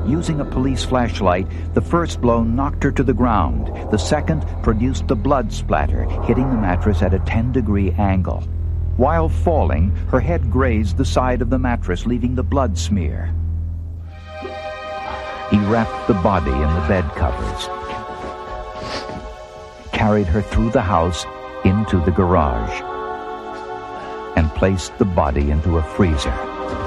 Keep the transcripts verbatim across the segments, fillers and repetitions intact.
Using a police flashlight, the first blow knocked her to the ground. The second produced the blood splatter, hitting the mattress at a ten-degree angle. While falling, her head grazed the side of the mattress, leaving the blood smear. He wrapped the body in the bed covers, carried her through the house into the garage, and placed the body into a freezer.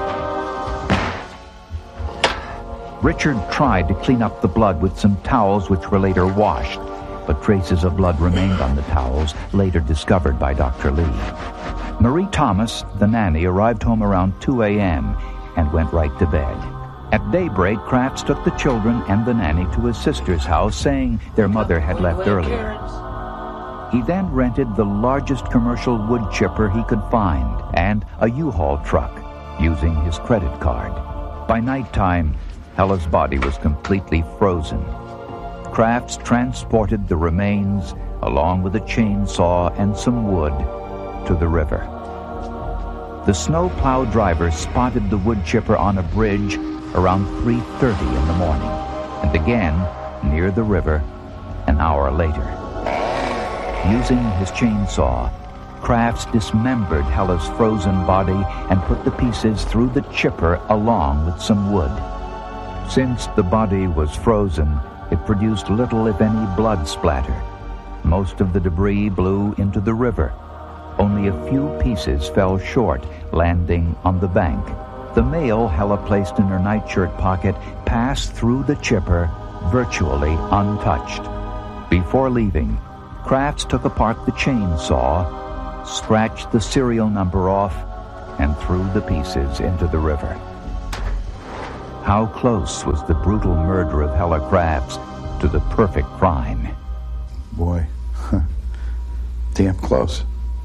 Richard tried to clean up the blood with some towels which were later washed, but traces of blood remained on the towels, later discovered by Doctor Lee. Marie Thomas, the nanny, arrived home around two a.m. and went right to bed. At daybreak, Crafts took the children and the nanny to his sister's house, saying their mother had left earlier. He then rented the largest commercial wood chipper he could find and a U-Haul truck, using his credit card. By nighttime, Hella's body was completely frozen. Crafts transported the remains, along with a chainsaw and some wood, to the river. The snowplow driver spotted the wood chipper on a bridge around three thirty in the morning, and again near the river an hour later. Using his chainsaw, Crafts dismembered Hella's frozen body and put the pieces through the chipper along with some wood. Since the body was frozen, it produced little, if any, blood splatter. Most of the debris blew into the river. Only a few pieces fell short, landing on the bank. The mail Hella placed in her nightshirt pocket passed through the chipper, virtually untouched. Before leaving, Crafts took apart the chainsaw, scratched the serial number off, and threw the pieces into the river. How close was the brutal murder of Hella Crafts to the perfect crime? Boy, damn close.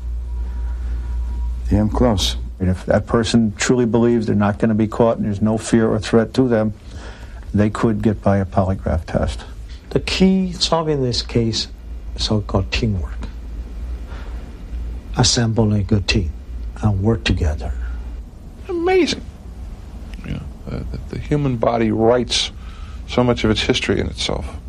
Damn close. And if that person truly believes they're not going to be caught and there's no fear or threat to them, they could get by a polygraph test. The key solving this case is so-called teamwork. Assemble a good team and work together. Amazing. Yeah, uh, the, the human body writes so much of its history in itself.